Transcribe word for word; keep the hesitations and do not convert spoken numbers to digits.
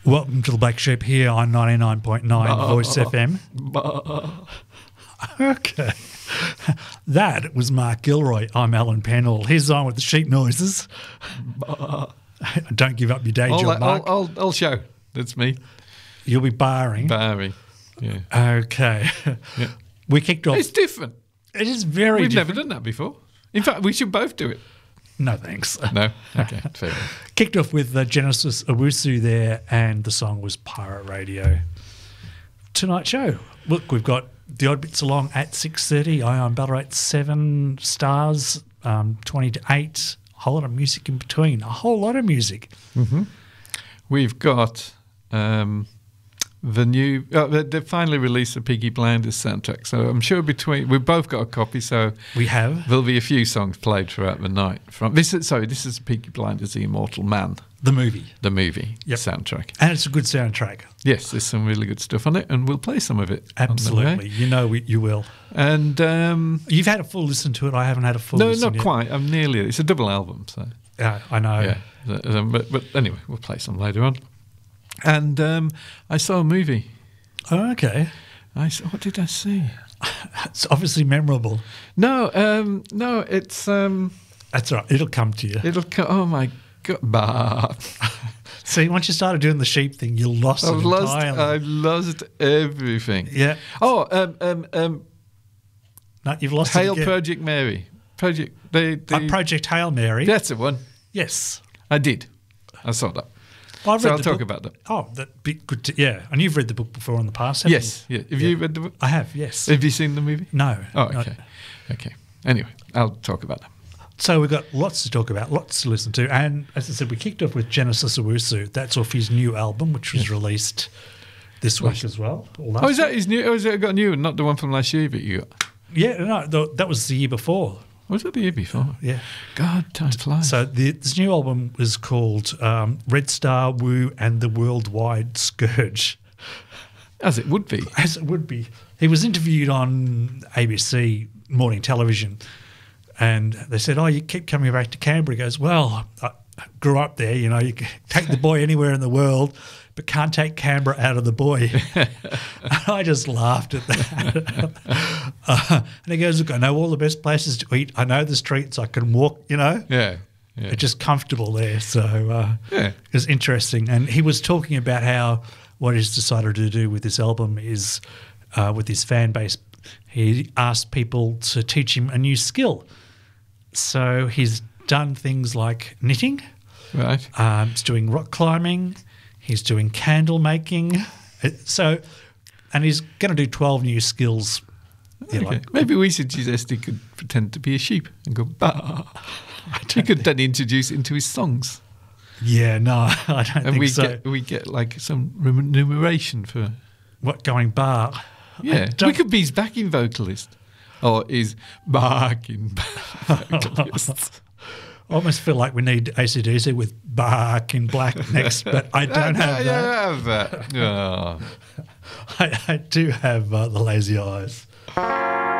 Welcome to the Black Sheep here on ninety-nine point nine Bah. Voice F M. Bah. Okay. That was Mark Gilroy. I'm Alan Pennell. Here's on with the sheep noises. Bah. Don't give up your day I'll, job, I'll, Mark. I'll, I'll show. That's me. You'll be barring. Barry. Yeah. Okay. Yeah. We kicked off. It's different. It is very We've different. never done that before. In fact, we should both do it. No, thanks. No? Okay, fair enough. Kicked off with uh, Genesis Owusu there, and the song was Pirate Radio. Tonight's show. Look, we've got the odd bits along at six thirty. I am Ballarat seven stars, um, twenty to eight. A whole lot of music in between. A whole lot of music. Mm-hmm. We've got um, the new... Uh, they, they finally released the Peaky Blinders soundtrack, so I'm sure between... We've both got a copy, so... We have. There'll be a few songs played throughout the night. From this is, Sorry, this is Peaky Blinders, The Immortal Man, The movie. the movie Yep. soundtrack. And it's a good soundtrack. Yes, there's some really good stuff on it, and we'll play some of it. on the Absolutely. way. You know we, you will. And... Um, You've had a full listen to it. I haven't had a full no, listen not yet. quite. I'm nearly... It's a double album, so... Yeah, I know. Yeah, Um, but, but anyway, we'll play some later on. And um, I saw a movie. Oh, okay. I saw, what did I see? It's obviously memorable. No, um, no, it's um, That's all right. It'll come to you. it'll. Co- oh my god! Bah. See, once you started doing the sheep thing, you lost it I've lost. entirely. I've lost everything. Yeah. Oh, um, um, um, No, you've lost Hail it again. Project Mary. Project. They, they, Uh, Project Hail Mary. That's the one. Yes. I did. I saw that. Well, I've So read I'll the talk book. about that. Oh, that be good. To, yeah, and you've read the book before in the past, haven't Yes. you? Yeah. Have Yeah. you read the book? I have. Yes. Have you seen the movie? No. Oh, no. okay. Okay. Anyway, I'll talk about that. So we've got lots to talk about, lots to listen to, and as I said, we kicked off with Genesis Owusu. That's off his new album, which was released this week as well. or last Oh, is that week. his new? Oh, is it got a new one, not the one from last year that you got? Yeah, no, th- that was the year before. Was that the year before? Yeah. God, time flies. So the, this new album was called um, Red Star, Woo, and the Worldwide Scourge. As it would be. As it would be. He was interviewed on A B C morning television, and they said, oh, you keep coming back to Canberra. He goes, well, I grew up there, you know, you can take the boy anywhere in the world, but can't take Canberra out of the boy. And I just laughed at that. uh, and he goes, look, I know all the best places to eat. I know the streets. I can walk, you know. Yeah. Yeah. It's just comfortable there. So uh, Yeah. it was interesting. And he was talking about how what he's decided to do with this album is uh, with his fan base, he asked people to teach him a new skill. So he's done things like knitting, Right. um, he's doing rock climbing, he's doing candle making. Uh, So, and he's going to do twelve new skills. You know, Okay. like- Maybe we suggest he could pretend to be a sheep and go, bah. He could then introduce it into his songs. yeah, no, I don't And think we so. get we get like some remuneration for. What, going bar? I Yeah. don't- We could be his backing vocalist. Or his backing vocalist. I almost feel like we need A C D C with Bark in Black next, but I don't have I that. don't have that. Oh. I, I do have uh, the Lazy Eyes.